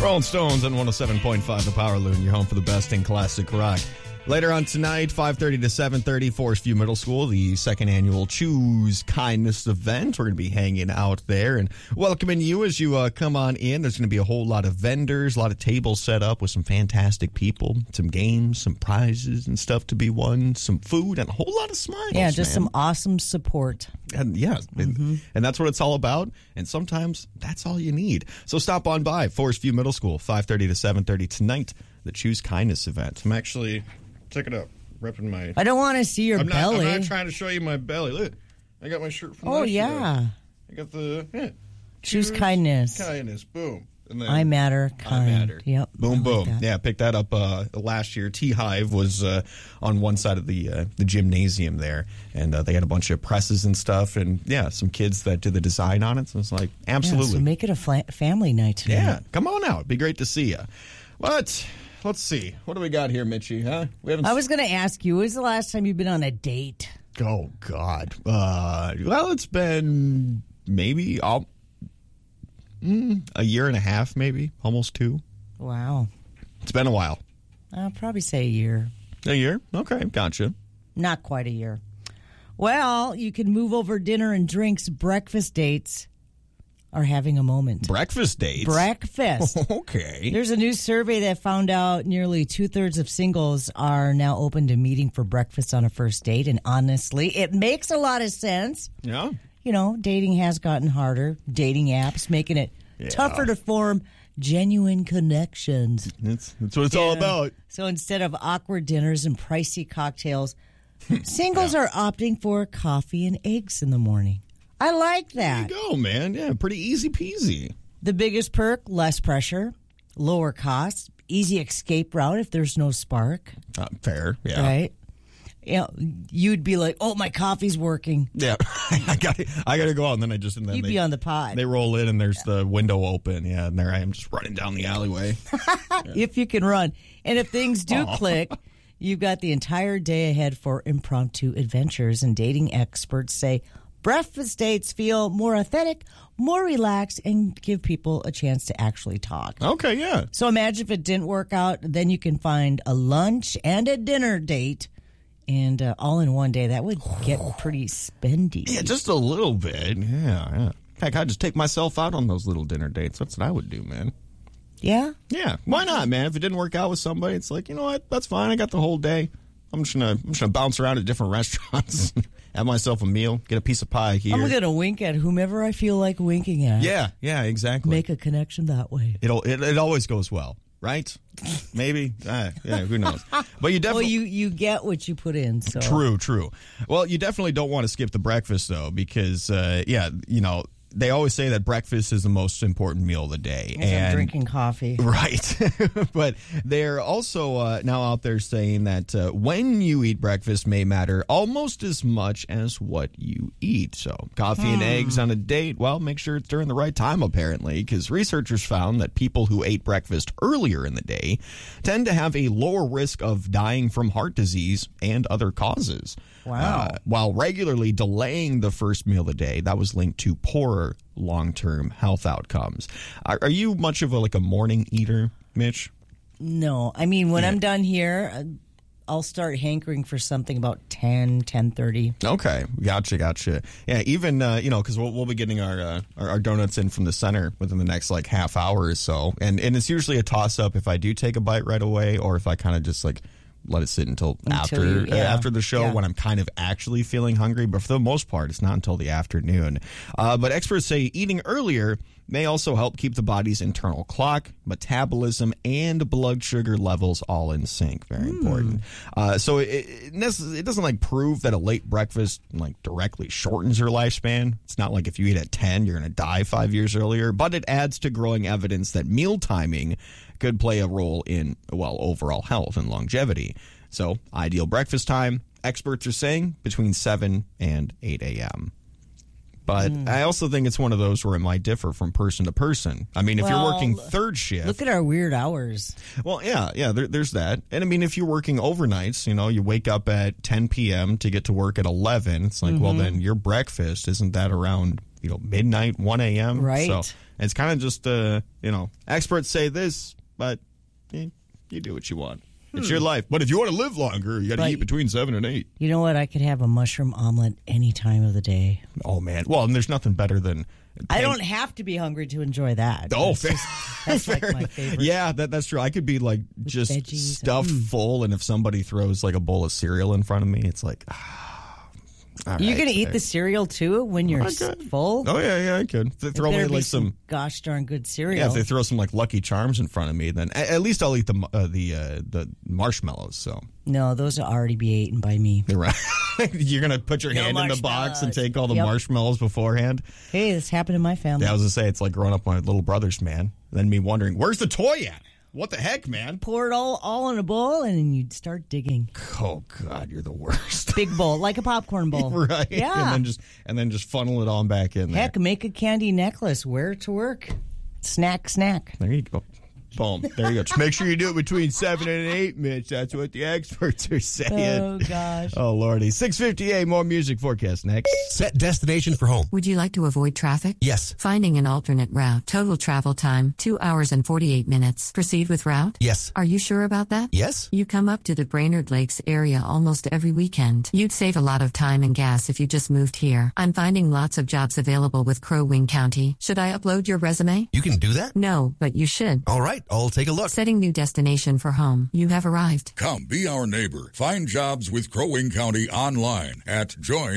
Rolling Stones on 107.5 The Power Loon, your home for the best in classic rock. Later on tonight, 5:30 to 7:30, Forest View Middle School, the second annual Choose Kindness event. We're going to be hanging out there and welcoming you as you come on in. There's going to be a whole lot of vendors, a lot of tables set up with some fantastic people, some games, some prizes and stuff to be won, some food, and a whole lot of smiles. Yeah, just some awesome support. And and that's what it's all about. And sometimes that's all you need. So stop on by Forest View Middle School, 5:30 to 7:30 tonight, the Choose Kindness event. I'm actually... Check it out. Repping my... I don't want to see your belly. I'm not trying to show you my belly. Look, I got my shirt from last year. I got the... Choose kindness. Kindness. Boom. And then I matter. Kind. I matter. Yep. Boom, boom. Yeah, picked that up last year. T-Hive was on one side of the gymnasium there, and they had a bunch of presses and stuff, and some kids that did the design on it. So it's like, absolutely. Yeah, so make it a family night tonight. Yeah, come on out. It'd be great to see you. But... let's see. What do we got here, Mitchie? Huh? I was going to ask you, when was the last time you've been on a date? Oh, God. Well, it's been maybe a year and a half, maybe. Almost 2. Wow. It's been a while. I'll probably say a year. A year? Okay, gotcha. Not quite a year. Well, you can move over dinner and drinks. Breakfast dates are having a moment. Breakfast dates? Breakfast. Okay. There's a new survey that found out nearly 2/3 of singles are now open to meeting for breakfast on a first date. And honestly, it makes a lot of sense. Yeah. You know, dating has gotten harder. Dating apps making it tougher to form genuine connections. That's what it's all about. So instead of awkward dinners and pricey cocktails, singles are opting for coffee and eggs in the morning. I like that. There you go, man. Yeah, pretty easy peasy. The biggest perk, less pressure, lower costs, easy escape route if there's no spark. Fair, yeah. Right? You know, you'd be like, oh, my coffee's working. Yeah, I got to go out, and then you'd be on the pod. They roll in, and there's the window open, and there I am just running down the alleyway. If you can run. And if things do click, you've got the entire day ahead for impromptu adventures, and dating experts say breakfast dates feel more authentic, more relaxed, and give people a chance to actually talk. Okay, yeah. So imagine if it didn't work out, then you can find a lunch and a dinner date, and all in one day. That would get pretty spendy. Yeah, just a little bit. Yeah. Heck, I'd just take myself out on those little dinner dates. That's what I would do, man. Yeah? Yeah. Why not, man? If it didn't work out with somebody, it's like, you know what? That's fine. I got the whole day. I'm just gonna bounce around at different restaurants, have myself a meal, get a piece of pie here. I'm gonna wink at whomever I feel like winking at. Yeah, exactly. Make a connection that way. It always goes well, right? Maybe. Who knows? But you definitely. Well, you get what you put in. So. True. Well, you definitely don't want to skip the breakfast though, because they always say that breakfast is the most important meal of the day. And I'm drinking coffee. Right. But they're also now out there saying that when you eat breakfast may matter almost as much as what you eat. So coffee and eggs on a date, well, make sure it's during the right time, apparently, because researchers found that people who ate breakfast earlier in the day tend to have a lower risk of dying from heart disease and other causes. Wow. While regularly delaying the first meal of the day, that was linked to poorer long-term health outcomes. Are you much of a morning eater, Mitch? No. I mean, when I'm done here, I'll start hankering for something about 10:30. Okay. Gotcha. Yeah, even, because we'll be getting our donuts in from the center within the next, half hour or so. And it's usually a toss-up if I do take a bite right away or if I kind of just, let it sit until after the show when I'm kind of actually feeling hungry. But for the most part, it's not until the afternoon. But experts say eating earlier may also help keep the body's internal clock, metabolism, and blood sugar levels all in sync. Very important. So it doesn't prove that a late breakfast directly shortens your lifespan. It's not like if you eat at 10, you're going to die 5 years earlier. But it adds to growing evidence that meal timing could play a role in, overall health and longevity. So, ideal breakfast time, experts are saying, between 7 and 8 a.m. But I also think it's one of those where it might differ from person to person. I mean, if you're working third shift... Look at our weird hours. Well, yeah, there's that. And I mean, if you're working overnights, you wake up at 10 p.m. to get to work at 11. It's well, then your breakfast, isn't that around, midnight, 1 a.m.? Right. So And it's kind of just, experts say this, but you do what you want. It's your life. But if you want to live longer, you got to eat between 7 and 8. You know what? I could have a mushroom omelet any time of the day. Oh, man. Well, and there's nothing better than... I don't have to be hungry to enjoy that. Oh, that's like my favorite. Yeah, that's true. I could be like just veggies, stuffed full, and if somebody throws like a bowl of cereal in front of me, it's like... You're going to eat the cereal, too, when you're full? Oh, yeah, I could. Throw me like some gosh darn good cereal. Yeah, if they throw some like Lucky Charms in front of me, then at least I'll eat the marshmallows. So no, those will already be eaten by me. Right. You're going to put your hand in the box and take all the marshmallows beforehand? Hey, this happened in my family. Yeah, I was going to say, it's like growing up with my little brothers, man. Then me wondering, where's the toy at? What the heck, man? Pour it all in a bowl, and then you'd start digging. Oh God, you're the worst. Big bowl, like a popcorn bowl, right? Yeah, and then just funnel it on back in there. Heck, make a candy necklace. Wear it to work. Snack. There you go. Boom. There you go. Just make sure you do it between 7 and 8, Mitch. That's what the experts are saying. Oh, gosh. Oh, Lordy. 6:58, more music forecast next. Set destination for home. Would you like to avoid traffic? Yes. Finding an alternate route. Total travel time, 2 hours and 48 minutes. Proceed with route? Yes. Are you sure about that? Yes. You come up to the Brainerd Lakes area almost every weekend. You'd save a lot of time and gas if you just moved here. I'm finding lots of jobs available with Crow Wing County. Should I upload your resume? You can do that? No, but you should. All right, I'll take a look. Setting new destination for home. You have arrived. Come be our neighbor. Find jobs with Crow Wing County online at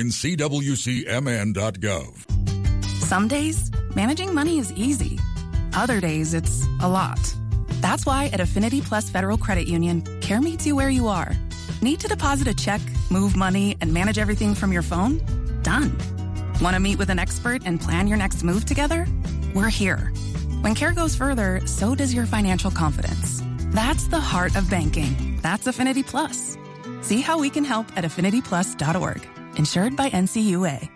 joincwcmn.gov. Some days, managing money is easy. Other days, it's a lot. That's why at Affinity Plus Federal Credit Union, care meets you where you are. Need to deposit a check, move money, and manage everything from your phone? Done. Want to meet with an expert and plan your next move together? We're here. When care goes further, so does your financial confidence. That's the heart of banking. That's Affinity Plus. See how we can help at affinityplus.org. Insured by NCUA.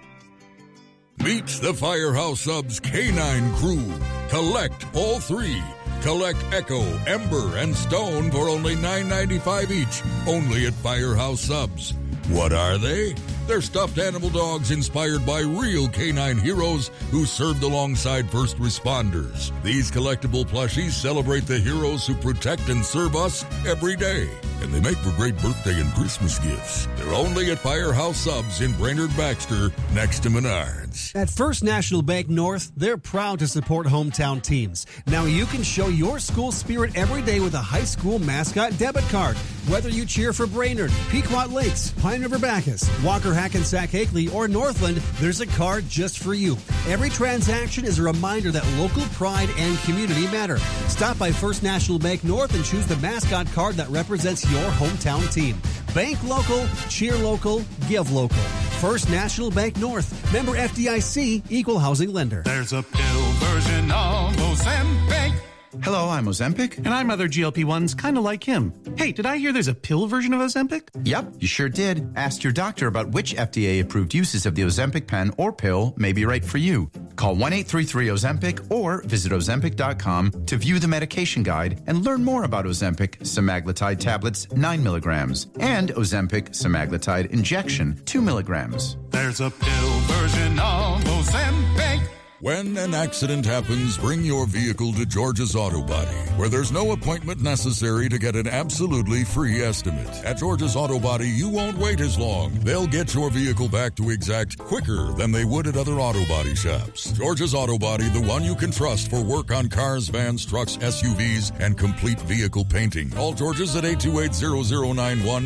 Meet the Firehouse Subs K9 crew. Collect all three. Collect Echo, Ember, and Stone for only $9.95 each. Only at Firehouse Subs. What are they? They're stuffed animal dogs inspired by real canine heroes who served alongside first responders. These collectible plushies celebrate the heroes who protect and serve us every day. And they make for great birthday and Christmas gifts. They're only at Firehouse Subs in Brainerd Baxter, next to Menards. At First National Bank North, they're proud to support hometown teams. Now you can show your school spirit every day with a high school mascot debit card. Whether you cheer for Brainerd, Pequot Lakes, Pine River Bacchus, Walker Hackensack Hakely, or Northland, there's a card just for you. Every transaction is a reminder that local pride and community matter. Stop by First National Bank North and choose the mascot card that represents your hometown team. Bank local, cheer local, give local. First National Bank North. Member FDIC, Equal Housing Lender. There's a pill version of Ozempic. Hello, I'm Ozempic. And I'm other GLP-1s kind of like him. Hey, did I hear there's a pill version of Ozempic? Yep, you sure did. Ask your doctor about which FDA-approved uses of the Ozempic pen or pill may be right for you. Call 1-833-OZEMPIC or visit Ozempic.com to view the medication guide and learn more about Ozempic semaglutide tablets 9 milligrams and Ozempic semaglutide injection 2 milligrams. There's a pill version of Ozempic. When an accident happens, bring your vehicle to George's Auto Body, where there's no appointment necessary to get an absolutely free estimate. At George's Auto Body, you won't wait as long. They'll get your vehicle back to exact quicker than they would at other auto body shops. George's Auto Body, the one you can trust for work on cars, vans, trucks, SUVs, and complete vehicle painting. Call George's at 828-0091,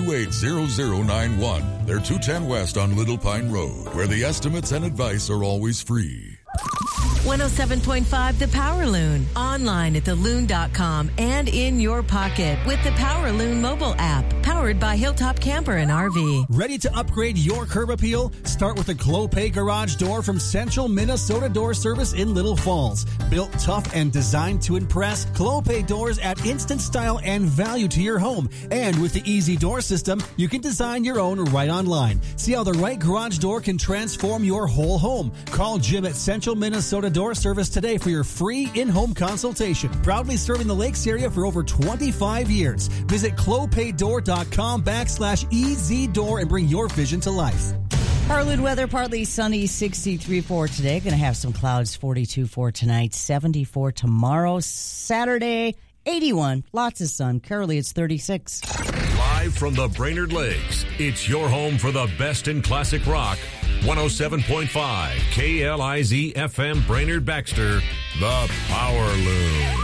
828-0091. They're 210 West on Little Pine Road, where the estimates and advice are always free. 107.5 The Power Loon. Online at theloon.com and in your pocket with the Power Loon mobile app. Powered by Hilltop Camper and RV. Ready to upgrade your curb appeal? Start with the Clopay Garage Door from Central Minnesota Door Service in Little Falls. Built tough and designed to impress, Clopay doors add instant style and value to your home. And with the Easy Door system, you can design your own right online. See how the right garage door can transform your whole home. Call Jim at Central Minnesota Door Service today for your free in-home consultation. Proudly serving the Lakes area for over 25 years. Visit clopaydoor.com/EZDoor and bring your vision to life. Harlan weather, partly sunny, 63 for today. Going to have some clouds, 42 for tonight, 74 tomorrow. Saturday, 81. Lots of sun. Currently, it's 36. Live from the Brainerd Lakes, it's your home for the best in classic rock. 107.5 KLIZ FM Brainerd Baxter, the Power Loom.